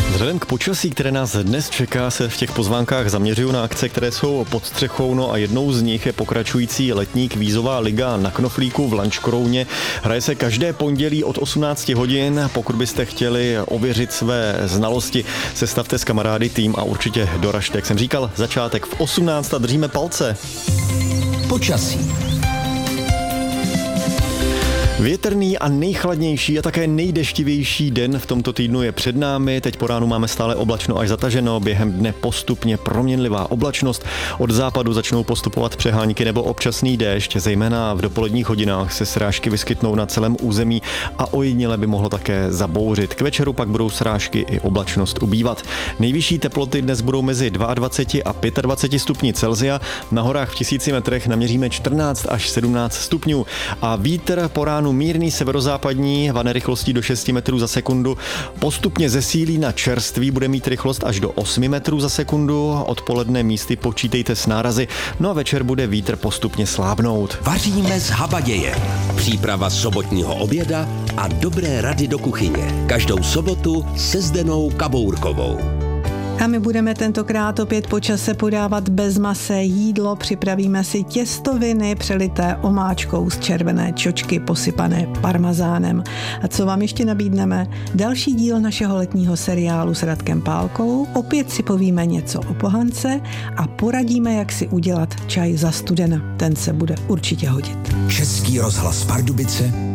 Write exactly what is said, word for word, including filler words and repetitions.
Vzhledem k počasí, které nás dnes čeká, se v těch pozvánkách zaměřují na akce, které jsou pod střechou, no a jednou z nich je pokračující letní kvízová liga na Knoflíku v Lanškrouně. Hraje se každé pondělí od osmnáct hodin. Pokud byste chtěli ověřit své znalosti, sestavte s kamarády tým a určitě doražte. Jak jsem říkal, začátek v osmnáct a držíme palce. Počasí. Větrný a nejchladnější a také nejdeštivější den v tomto týdnu je před námi. Teď po ránu máme stále oblačno až zataženo, během dne postupně proměnlivá oblačnost. Od západu začnou postupovat přehánky nebo občasný déšť, zejména v dopoledních hodinách se srážky vyskytnou na celém území a ojediněle by mohlo také zabouřit. K večeru pak budou srážky i oblačnost ubývat. Nejvyšší teploty dnes budou mezi dvacet dva a dvacet pět stupni Celsia. Na horách v tisíci metrech naměříme čtrnáct až sedmnáct stupňů a vítr po ránu mírný severozápadní, vane rychlostí do šesti metrů za sekundu. Postupně zesílí na čerství, bude mít rychlost až do osmi metrů za sekundu. Odpoledne místy počítejte s nárazy, no a večer bude vítr postupně slábnout. Vaříme z habaděje. Příprava sobotního oběda a dobré rady do kuchyně. Každou sobotu se Zdenou Kabourkovou. A my budeme tentokrát opět po čase podávat bezmasé jídlo. Připravíme si těstoviny přelité omáčkou z červené čočky posypané parmazánem. A co vám ještě nabídneme? Další díl našeho letního seriálu s Radkem Pálkou. Opět si povíme něco o pohance a poradíme, jak si udělat čaj za studena. Ten se bude určitě hodit. Český rozhlas Pardubice,